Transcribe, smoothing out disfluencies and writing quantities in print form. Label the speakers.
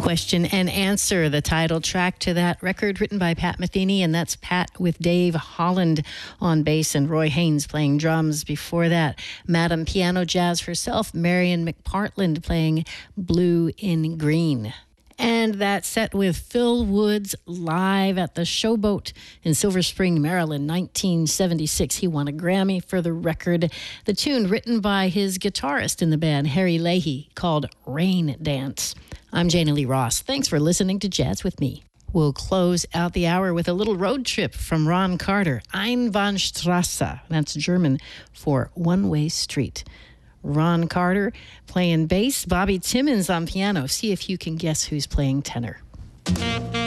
Speaker 1: Question and Answer, the title track to that record written by Pat Metheny, and that's Pat with Dave Holland on bass and Roy Haynes playing drums. Before that, Madam Piano Jazz herself, Marion McPartland, playing Blue in Green. And that set with Phil Woods live at the Showboat in Silver Spring, Maryland, 1976. He won a Grammy for the record. The tune written by his guitarist in the band, Harry Leahy, called Rain Dance. I'm Jana Lee Ross. Thanks for listening to Jazz with Me. We'll close out the hour with a little road trip from Ron Carter, Einbahnstraße. That's German for one-way street. Ron Carter playing bass, Bobby Timmons on piano. See if you can guess who's playing tenor.